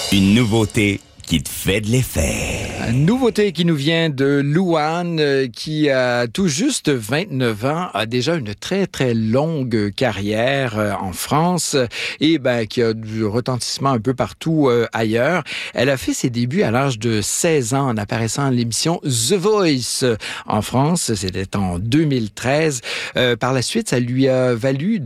Une nouveauté qui te fait de l'effet. Une nouveauté qui nous vient de Louane, qui a tout juste 29 ans, a déjà une très, très longue carrière en France et qui a du retentissement un peu partout ailleurs. Elle a fait ses débuts à l'âge de 16 ans en apparaissant à l'émission The Voice en France. C'était en 2013. Par la suite, ça lui a valu